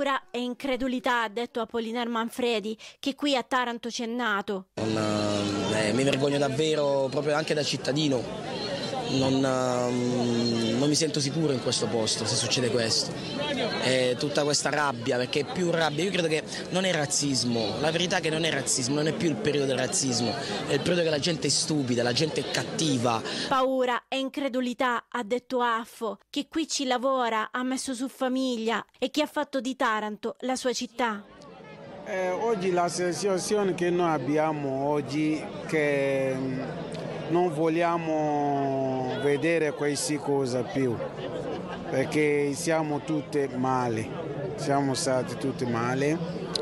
Paura e incredulità, ha detto Apollinaire Manfredi, che qui a Taranto c'è nato. Mi vergogno davvero, proprio anche da cittadino. Non mi sento sicuro in questo posto se succede questo. Tutta questa rabbia, perché è più rabbia. Io credo che non è razzismo, la verità è che non è razzismo, non è più il periodo del razzismo, è il periodo che la gente è stupida, la gente è cattiva. Paura e incredulità, ha detto Affo, che qui ci lavora, ha messo su famiglia e che ha fatto di Taranto la sua città. Oggi la sensazione che noi abbiamo oggi che non vogliamo vedere queste cose più, perché siamo tutti male, siamo stati tutti male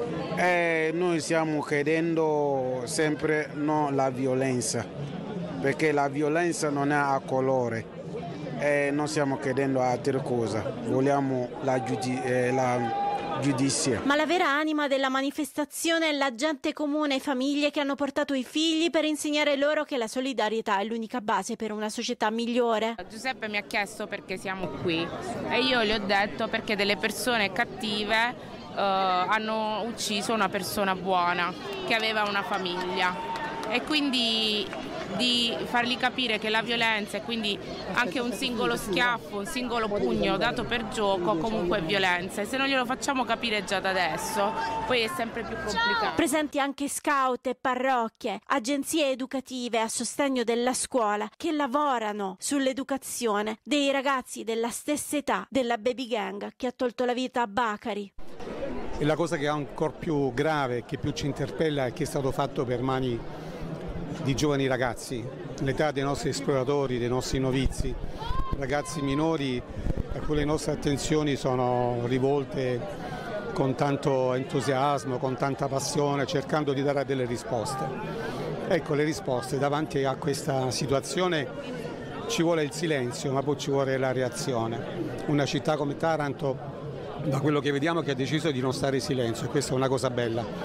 e noi stiamo chiedendo sempre no la violenza, perché la violenza non è a colore e non stiamo chiedendo altre cose, vogliamo la giudizia. Ma la vera anima della manifestazione è la gente comune, famiglie che hanno portato i figli per insegnare loro che la solidarietà è l'unica base per una società migliore. Giuseppe mi ha chiesto perché siamo qui e io gli ho detto perché delle persone cattive hanno ucciso una persona buona che aveva una famiglia, e quindi di fargli capire che la violenza e quindi anche un singolo schiaffo, un singolo pugno dato per gioco comunque è violenza, e se non glielo facciamo capire già da adesso poi è sempre più complicato. Presenti anche scout e parrocchie, agenzie educative a sostegno della scuola che lavorano sull'educazione dei ragazzi della stessa età della baby gang che ha tolto la vita a Bacari. E la cosa che è ancora più grave, che più ci interpella, è che è stato fatto per mani di giovani ragazzi, l'età dei nostri esploratori, dei nostri novizi, ragazzi minori a cui le nostre attenzioni sono rivolte con tanto entusiasmo, con tanta passione, cercando di dare delle risposte. Ecco, le risposte davanti a questa situazione ci vuole il silenzio, ma poi ci vuole la reazione. Una città come Taranto, da quello che vediamo, che ha deciso di non stare in silenzio, e questa è una cosa bella.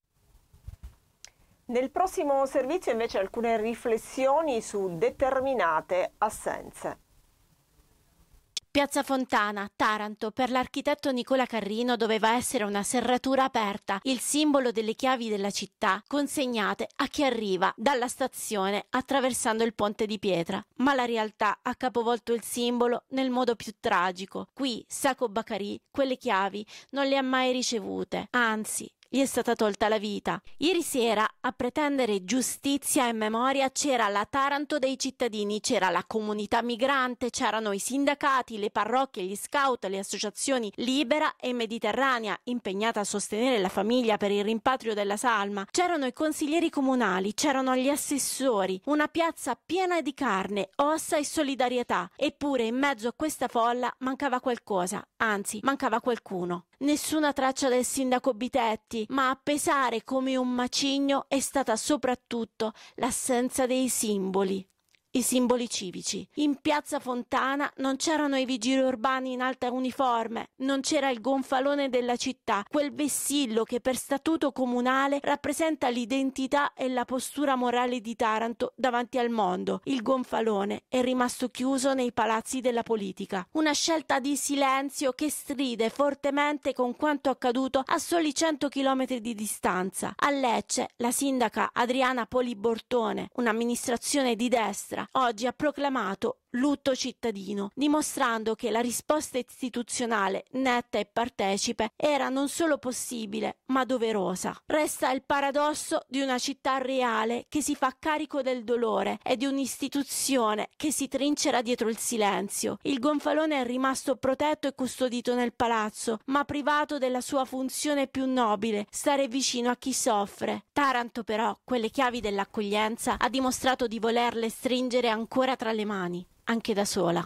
Nel prossimo servizio invece alcune riflessioni su determinate assenze. Piazza Fontana, Taranto, per l'architetto Nicola Carrino doveva essere una serratura aperta, il simbolo delle chiavi della città consegnate a chi arriva dalla stazione attraversando il ponte di pietra. Ma la realtà ha capovolto il simbolo nel modo più tragico. Qui Sacco Bacari quelle chiavi non le ha mai ricevute, anzi gli è stata tolta la vita. Ieri sera a pretendere giustizia e memoria c'era la Taranto dei cittadini, c'era la comunità migrante, c'erano i sindacati, le parrocchie, gli scout, le associazioni Libera e Mediterranea impegnata a sostenere la famiglia per il rimpatrio della salma, c'erano i consiglieri comunali, c'erano gli assessori, una piazza piena di carne, ossa e solidarietà. Eppure in mezzo a questa folla mancava qualcosa, anzi mancava qualcuno. Nessuna traccia del sindaco Bitetti, ma a pesare come un macigno è stata soprattutto l'assenza dei simboli. I simboli civici. In piazza Fontana non c'erano i vigili urbani in alta uniforme, non c'era il gonfalone della città, quel vessillo che per statuto comunale rappresenta l'identità e la postura morale di Taranto davanti al mondo. Il gonfalone è rimasto chiuso nei palazzi della politica. Una scelta di silenzio che stride fortemente con quanto accaduto a soli 100 chilometri di distanza. A Lecce, la sindaca Adriana Poli-Bortone, un'amministrazione di destra, oggi ha proclamato lutto cittadino, dimostrando che la risposta istituzionale netta e partecipe era non solo possibile, ma doverosa. Resta il paradosso di una città reale che si fa carico del dolore e di un'istituzione che si trincera dietro il silenzio. Il gonfalone è rimasto protetto e custodito nel palazzo, ma privato della sua funzione più nobile, stare vicino a chi soffre. Taranto però, quelle chiavi dell'accoglienza, ha dimostrato di volerle stringere ancora tra le mani, anche da sola.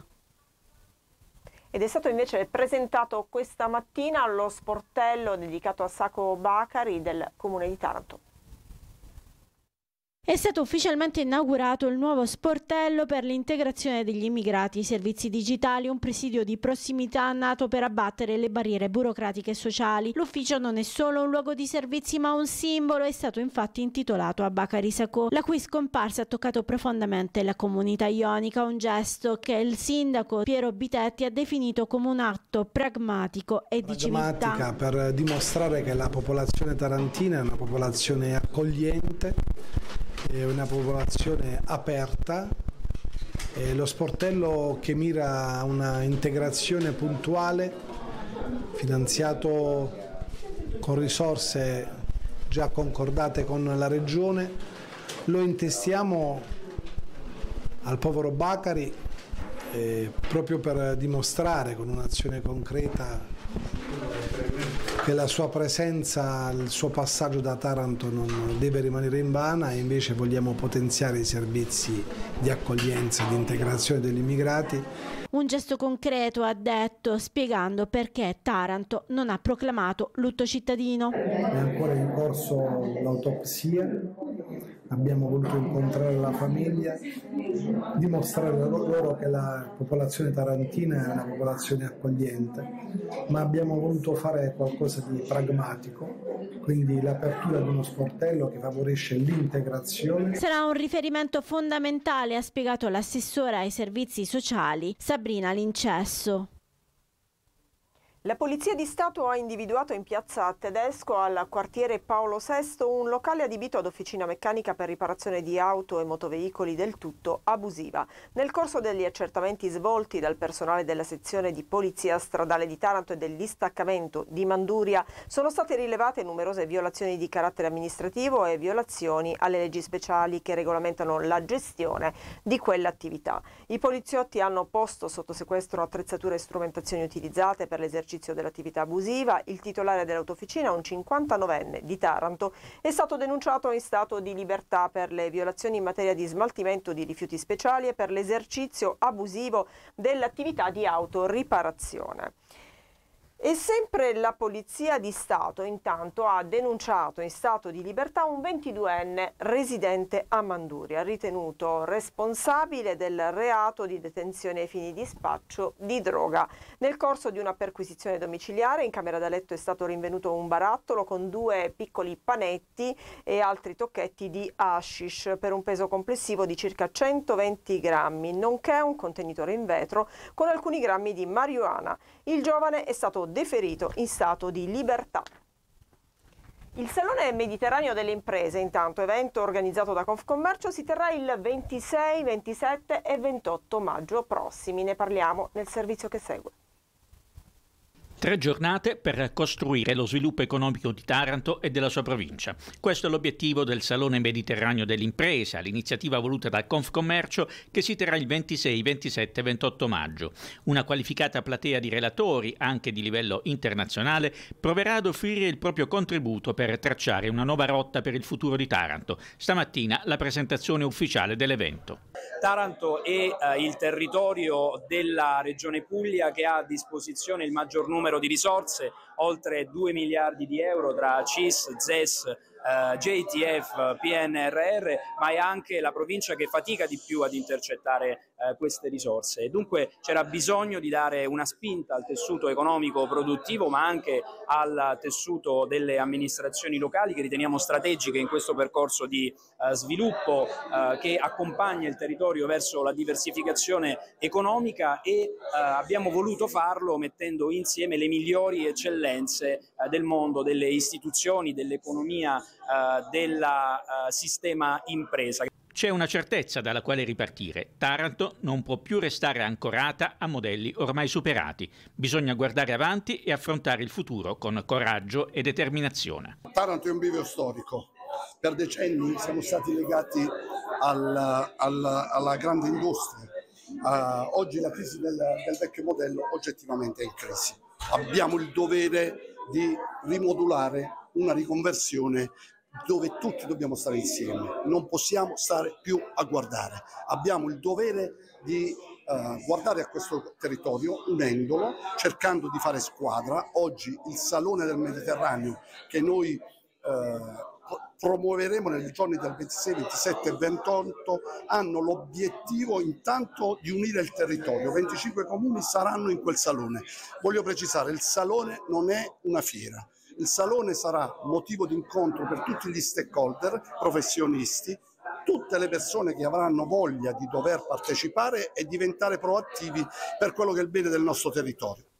Ed è stato invece presentato questa mattina allo sportello dedicato a Sacco Bacari del Comune di Taranto. È stato ufficialmente inaugurato il nuovo sportello per l'integrazione degli immigrati, servizi digitali, un presidio di prossimità nato per abbattere le barriere burocratiche e sociali. L'ufficio non è solo un luogo di servizi ma un simbolo, è stato infatti intitolato a Bakary Sacco, la cui scomparsa ha toccato profondamente la comunità ionica, un gesto che il sindaco Piero Bitetti ha definito come un atto pragmatico e di civiltà. Per dimostrare che la popolazione tarantina è una popolazione accogliente, è una popolazione aperta. Lo sportello che mira a una integrazione puntuale, finanziato con risorse già concordate con la Regione, lo intestiamo al povero Bakary proprio per dimostrare con un'azione concreta che la sua presenza, il suo passaggio da Taranto non deve rimanere invana, e invece vogliamo potenziare i servizi di accoglienza e di integrazione degli immigrati. Un gesto concreto, ha detto, spiegando perché Taranto non ha proclamato lutto cittadino. È ancora in corso l'autopsia, abbiamo voluto incontrare la famiglia, dimostrare loro che la popolazione tarantina è una popolazione accogliente, ma abbiamo voluto fare qualcosa di pragmatico, quindi l'apertura di uno sportello che favorisce l'integrazione. Sarà un riferimento fondamentale, ha spiegato l'assessora ai servizi sociali Sabrina Lincesso. La Polizia di Stato ha individuato in piazza Tedesco, al quartiere Paolo VI, un locale adibito ad officina meccanica per riparazione di auto e motoveicoli del tutto abusiva. Nel corso degli accertamenti svolti dal personale della sezione di Polizia Stradale di Taranto e del distaccamento di Manduria sono state rilevate numerose violazioni di carattere amministrativo e violazioni alle leggi speciali che regolamentano la gestione di quell'attività. I poliziotti hanno posto sotto sequestro attrezzature e strumentazioni utilizzate per l'esercizio dell'attività abusiva. Il titolare dell'autofficina, un 59enne di Taranto, è stato denunciato in stato di libertà per le violazioni in materia di smaltimento di rifiuti speciali e per l'esercizio abusivo dell'attività di autoriparazione. E sempre la Polizia di Stato intanto ha denunciato in stato di libertà un 22enne residente a Manduria, ritenuto responsabile del reato di detenzione ai fini di spaccio di droga. Nel corso di una perquisizione domiciliare in camera da letto è stato rinvenuto un barattolo con 2 piccoli panetti e altri tocchetti di hashish per un peso complessivo di circa 120 grammi, nonché un contenitore in vetro con alcuni grammi di marijuana. Il giovane è stato deferito in stato di libertà. Il Salone Mediterraneo delle Imprese, intanto, evento organizzato da Confcommercio, si terrà il 26, 27 e 28 maggio prossimi. Ne parliamo nel servizio che segue. 3 giornate per costruire lo sviluppo economico di Taranto e della sua provincia. Questo è l'obiettivo del Salone Mediterraneo dell'Impresa, l'iniziativa voluta da Confcommercio che si terrà il 26, 27 e 28 maggio. Una qualificata platea di relatori, anche di livello internazionale, proverà ad offrire il proprio contributo per tracciare una nuova rotta per il futuro di Taranto. Stamattina la presentazione ufficiale dell'evento. Taranto è il territorio della Regione Puglia che ha a disposizione il maggior numero di risorse, oltre 2 miliardi di euro tra CIS, ZES, JTF, PNRR, ma è anche la provincia che fatica di più ad intercettare queste risorse. E dunque c'era bisogno di dare una spinta al tessuto economico produttivo, ma anche al tessuto delle amministrazioni locali, che riteniamo strategiche in questo percorso di sviluppo che accompagna il territorio verso la diversificazione economica, e abbiamo voluto farlo mettendo insieme le migliori eccellenze del mondo, delle istituzioni, dell'economia, del sistema impresa. C'è una certezza dalla quale ripartire. Taranto non può più restare ancorata a modelli ormai superati. Bisogna guardare avanti e affrontare il futuro con coraggio e determinazione. Taranto è un bivio storico. Per decenni siamo stati legati alla grande industria. Oggi la crisi del vecchio modello oggettivamente è in crisi. Abbiamo il dovere di rimodulare una riconversione dove tutti dobbiamo stare insieme, non possiamo stare più a guardare, abbiamo il dovere di guardare a questo territorio unendolo, cercando di fare squadra. Oggi il Salone del Mediterraneo che noi promuoveremo nei giorni del 26, 27 e 28 hanno l'obiettivo intanto di unire il territorio. 25 comuni saranno in quel salone. Voglio precisare, il salone non è una fiera. Il salone sarà motivo di incontro per tutti gli stakeholder, professionisti, tutte le persone che avranno voglia di dover partecipare e diventare proattivi per quello che è il bene del nostro territorio.